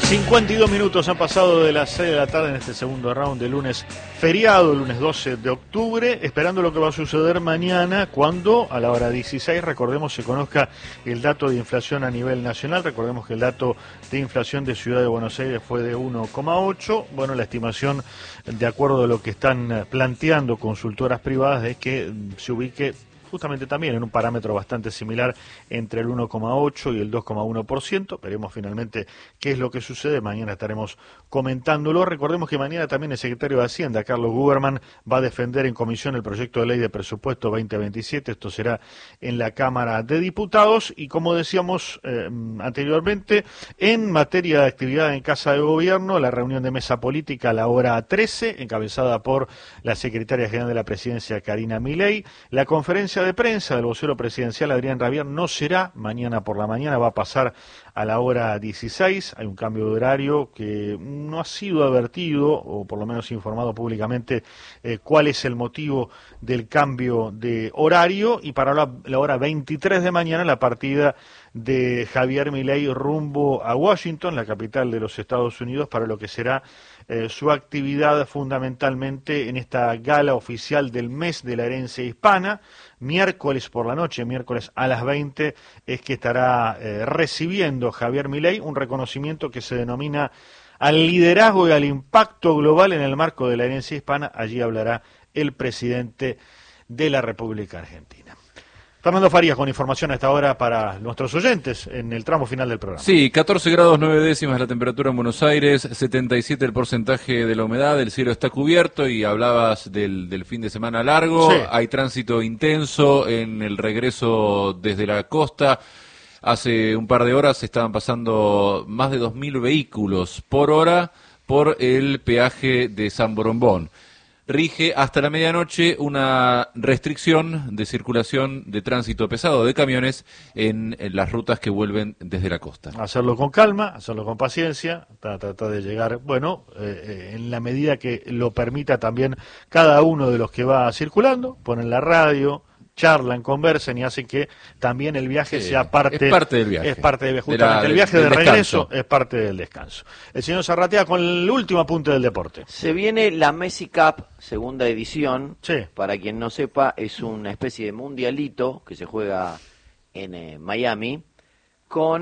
52 minutos han pasado de las 6 de la tarde en este segundo round de lunes feriado, el lunes 12 de octubre, esperando lo que va a suceder mañana cuando a la hora 16, recordemos, se conozca el dato de inflación a nivel nacional. Recordemos que el dato de inflación de Ciudad de Buenos Aires fue de 1,8. Bueno, la estimación, de acuerdo a lo que están planteando consultoras privadas, es que se ubique justamente también en un parámetro bastante similar entre el 1,8 y el 2,1%. Veremos finalmente qué es lo que sucede. Mañana estaremos comentándolo. Recordemos que mañana también el secretario de Hacienda, Carlos Guberman, va a defender en comisión el proyecto de ley de presupuesto 2027. Esto será en la Cámara de Diputados. Y como decíamos anteriormente, en materia de actividad en Casa de Gobierno, la reunión de mesa política a la hora 13, encabezada por la secretaria general de la Presidencia, Karina Milei. La conferencia de prensa del vocero presidencial Adrián Rabier no será mañana por la mañana, va a pasar a la hora 16. Hay un cambio de horario que no ha sido advertido, o por lo menos informado públicamente, cuál es el motivo del cambio de horario. Y para la hora 23 de mañana, la partida de Javier Milei rumbo a Washington, la capital de los Estados Unidos, para lo que será su actividad fundamentalmente en esta gala oficial del mes de la herencia hispana. Miércoles por la noche, miércoles a las 20, es que estará recibiendo Javier Milei un reconocimiento que se denomina al liderazgo y al impacto global en el marco de la herencia hispana. Allí hablará el presidente de la República Argentina. Fernando Farías con información a esta hora para nuestros oyentes en el tramo final del programa. Sí, 14 grados 9 décimas la temperatura en Buenos Aires, 77 el porcentaje de la humedad, el cielo está cubierto y hablabas del fin de semana largo. Sí. Hay tránsito intenso en el regreso desde la costa. Hace un par de horas estaban pasando más de 2.000 vehículos por hora por el peaje de San Borombón. Rige hasta la medianoche una restricción de circulación de tránsito pesado de camiones en las rutas que vuelven desde la costa. Hacerlo con calma, hacerlo con paciencia, tratar de llegar, bueno, en la medida que lo permita también cada uno de los que va circulando, ponen la radio, charlan, conversen y hacen que también el viaje sea parte... Es parte del viaje. Es parte del viaje. Justamente el viaje de regreso es parte del descanso. El señor Zarratea con el último apunte del deporte. Se viene la Messi Cup, segunda edición. Sí. Para quien no sepa, es una especie de mundialito que se juega en Miami con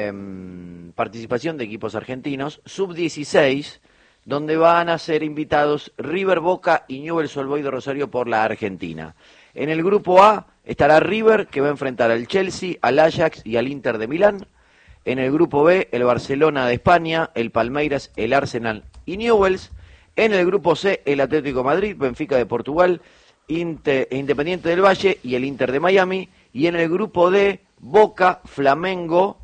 participación de equipos argentinos, sub-16, donde van a ser invitados River, Boca y Newell's Old Boys de Rosario por la Argentina. En el grupo A estará River, que va a enfrentar al Chelsea, al Ajax y al Inter de Milán. En el grupo B, el Barcelona de España, el Palmeiras, el Arsenal y Newell's. En el grupo C, el Atlético de Madrid, Benfica de Portugal, Independiente del Valle y el Inter de Miami. Y en el grupo D, Boca, Flamengo,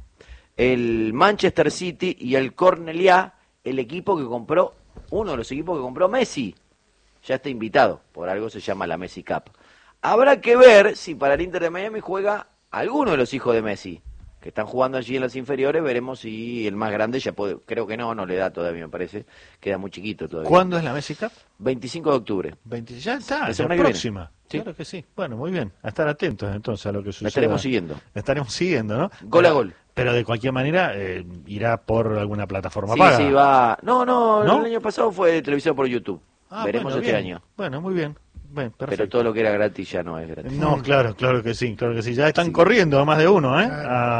el Manchester City y el Cornellà, el equipo que compró, uno de los equipos que compró Messi. Ya está invitado, por algo se llama la Messi Cup. Habrá que ver si para el Inter de Miami juega alguno de los hijos de Messi, que están jugando allí en las inferiores. Veremos si el más grande ya puede. Creo que no le da todavía, me parece. Queda muy chiquito todavía. ¿Cuándo es la Messi Cup? 25 de octubre. Ya está, la próxima. ¿Sí? Claro que sí. Bueno, muy bien. A estar atentos entonces a lo que suceda. La estaremos siguiendo. La estaremos siguiendo, ¿no? Gol a gol. Pero de cualquier manera irá por alguna plataforma sí, paga. Sí, va. No, el año pasado fue televisado por YouTube. Veremos bueno, este año. Bueno, muy bien. Bien, pero todo lo que era gratis ya no es gratis. No, claro que sí. Ya están corriendo a más de uno, ¿eh?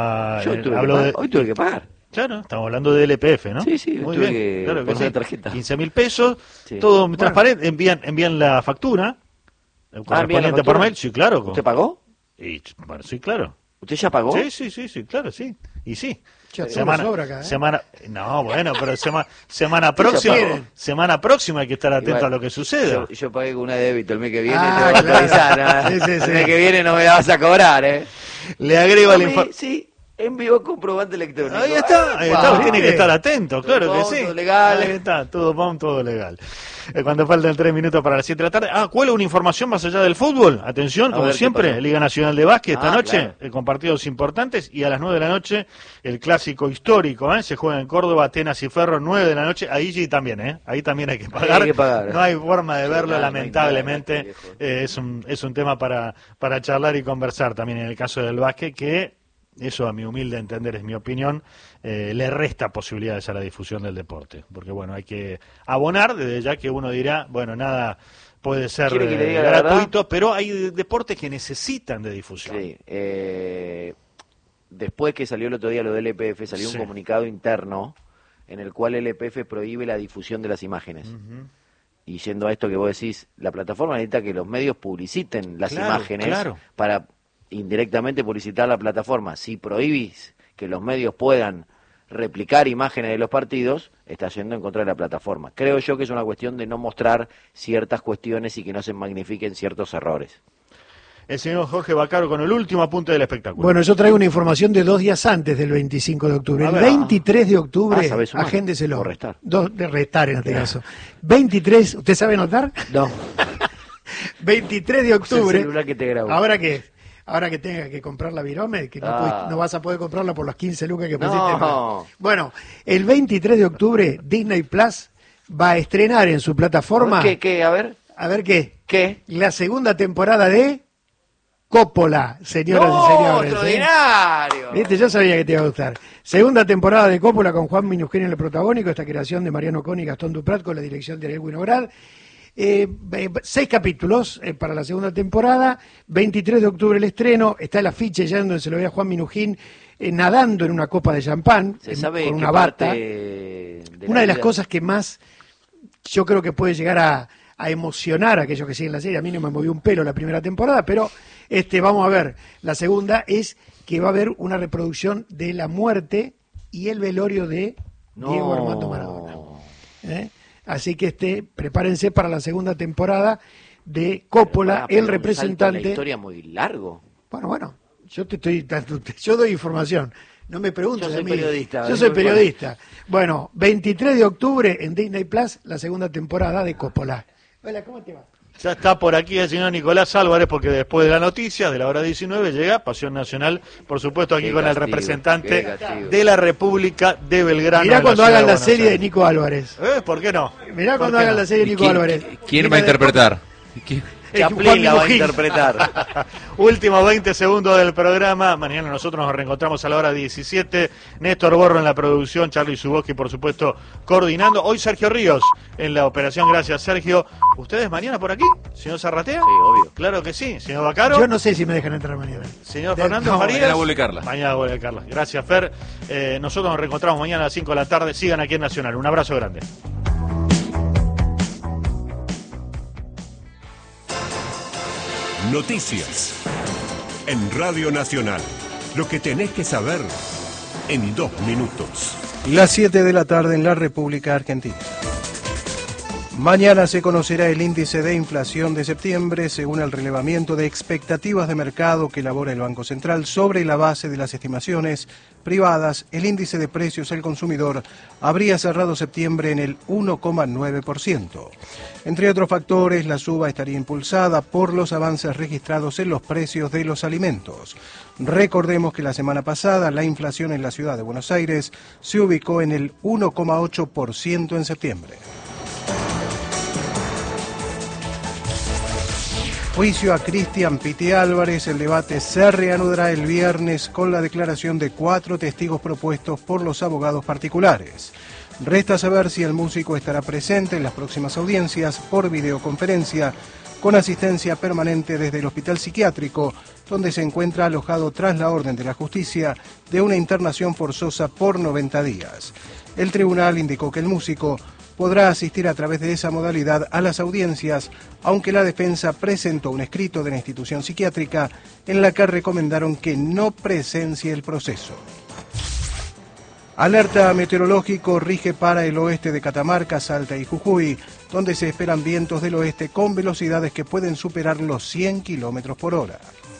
Hoy tuve que pagar. Claro, estamos hablando de LPF, ¿no? Sí, muy tuve bien. que Claro poner la tarjeta. 15.000 pesos, sí. Todo transparente. Envían la factura. Correspondiente por mail. Sí, claro. ¿Usted pagó? Bueno, sí, claro. ¿Usted ya pagó? Sí, claro, sí. Y sí. Semana próxima hay que estar atento a lo que suceda. Yo pagué con una débito el mes que viene, te voy a actualizar. El mes que viene no me la vas a cobrar, Le agrego al informe. Sí, envío comprobante electrónico. Ahí está, tiene que estar atento, claro que sí. Todo legal. Ahí está, todo legal. Cuando faltan 3 minutos para las 7 de la tarde. ¿Cuál es una información más allá del fútbol? Atención, como siempre, Liga Nacional de Básquet esta noche, con partidos importantes, y a las 9 de la noche el clásico histórico, se juega en Córdoba, Atenas y Ferro, 9 de la noche, ahí también, ahí también hay que pagar. No hay forma de verlo, lamentablemente. Es un tema para charlar y conversar también en el caso del básquet, que eso a mi humilde entender, es mi opinión, le resta posibilidades a la difusión del deporte. Porque bueno, hay que abonar, desde ya que uno dirá, bueno, nada puede ser gratuito, pero hay deportes que necesitan de difusión. Sí, después que salió el otro día lo del EPF, salió un comunicado interno en el cual el EPF prohíbe la difusión de las imágenes. Y yendo a esto que vos decís, la plataforma necesita que los medios publiciten las imágenes para indirectamente publicitar la plataforma. Si prohibís que los medios puedan replicar imágenes de los partidos, está yendo en contra de la plataforma. Creo yo que es una cuestión de no mostrar ciertas cuestiones y que no se magnifiquen ciertos errores. El señor Jorge Baccaro con el último apunte del espectáculo. Bueno, yo traigo una información de 2 días antes del 25 de octubre. El 23 de octubre, agéndeselo. De restar en este caso. 23, ¿usted sabe anotar? No. 23 de octubre. El celular que te grabo. Ahora que tenga que comprar la Virome, que no vas a poder comprarla por las 15 lucas que pusiste. No. Bueno, el 23 de octubre Disney Plus va a estrenar en su plataforma... ¿Qué? A ver. A ver qué. ¿Qué? La segunda temporada de Coppola, señoras y señores. ¡Extraordinario! ¿Viste? Yo sabía que te iba a gustar. Segunda temporada de Coppola con Juan Minujín en el protagónico, esta creación de Mariano Coni y Gastón Duprat con la dirección de Ariel Winograd. 6 capítulos para la segunda temporada, 23 de octubre el estreno, está el afiche ya donde se lo ve a Juan Minujín nadando en una copa de champán, con una bata. Una de las cosas que más yo creo que puede llegar a emocionar a aquellos que siguen la serie, a mí no me movió un pelo la primera temporada, pero vamos a ver, la segunda es que va a haber una reproducción de la muerte y el velorio de Diego Armando Maradona. Así que prepárense para la segunda temporada de Coppola, el representante. Una historia muy largo. Bueno, yo doy información. No me preguntes a mí. Periodista. Yo soy periodista. Bueno, 23 de octubre en Disney Plus, la segunda temporada de Coppola. Hola, ¿cómo te va? Ya está por aquí el señor Nicolás Álvarez, porque después de la noticia de la hora 19 llega Pasión Nacional, por supuesto aquí con el representante de la República de Belgrano. Mirá cuando hagan la serie de Nico Álvarez. ¿Por qué no? Mirá cuando hagan la serie de Nico Álvarez. ¿Quién va a interpretar? Chaplin la va a interpretar. Últimos 20 segundos del programa. Mañana nosotros nos reencontramos a la hora 17. Néstor Borro en la producción, Charly Zuboski, por supuesto, coordinando. Hoy Sergio Ríos en la operación. Gracias, Sergio. ¿Ustedes mañana por aquí? ¿Señor Zarratea? Sí, obvio. Claro que sí. ¿Señor Baccaro? Yo no sé si me dejan entrar mañana. ¿Señor Fernando Farías? Mañana vuelve Carla. Mañana vuelve Carla. Gracias, Fer. Nosotros nos reencontramos mañana a las 5 de la tarde. Sigan aquí en Nacional. Un abrazo grande. Noticias en Radio Nacional. Lo que tenés que saber en 2 minutos. Las 7 de la tarde en la República Argentina. Mañana se conocerá el índice de inflación de septiembre según el relevamiento de expectativas de mercado que elabora el Banco Central. Sobre la base de las estimaciones privadas, el índice de precios al consumidor habría cerrado septiembre en el 1,9%. Entre otros factores, la suba estaría impulsada por los avances registrados en los precios de los alimentos. Recordemos que la semana pasada la inflación en la ciudad de Buenos Aires se ubicó en el 1,8% en septiembre. Juicio a Cristian Piti Álvarez. El debate se reanudará el viernes con la declaración de 4 testigos propuestos por los abogados particulares. Resta saber si el músico estará presente en las próximas audiencias por videoconferencia con asistencia permanente desde el hospital psiquiátrico, donde se encuentra alojado tras la orden de la justicia de una internación forzosa por 90 días. El tribunal indicó que el músico podrá asistir a través de esa modalidad a las audiencias, aunque la defensa presentó un escrito de la institución psiquiátrica en la que recomendaron que no presencie el proceso. Alerta meteorológico rige para el oeste de Catamarca, Salta y Jujuy, donde se esperan vientos del oeste con velocidades que pueden superar los 100 kilómetros por hora.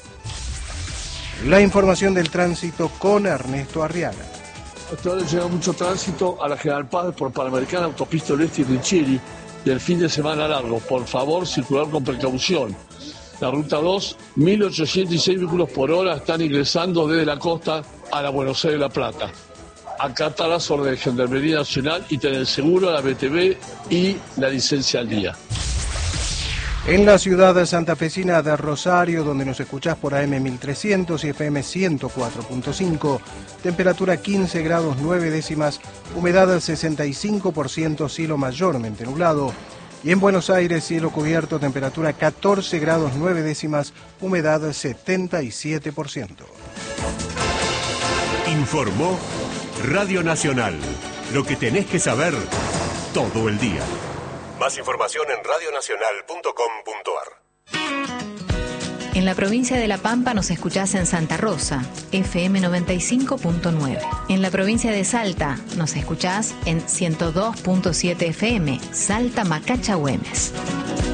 La información del tránsito con Ernesto Arriaga. Hasta ahora llega mucho tránsito a la General Paz por Panamericana, Autopista del Este y Richeri del fin de semana largo. Por favor, circular con precaución. La ruta 2, 1806 vehículos por hora están ingresando desde la costa a la Buenos Aires de La Plata. Acatar las órdenes de Gendarmería Nacional y tener seguro la BTV y la licencia al día. En la ciudad santafesina de Rosario, donde nos escuchás por AM 1300 y FM 104.5, temperatura 15 grados 9 décimas, humedad 65%, cielo mayormente nublado. Y en Buenos Aires, cielo cubierto, temperatura 14 grados 9 décimas, humedad 77%. Informó Radio Nacional. Lo que tenés que saber todo el día. Más información en radionacional.com.ar. En la provincia de La Pampa nos escuchás en Santa Rosa, FM 95.9. En la provincia de Salta nos escuchás en 102.7 FM, Salta Macacha Güemes.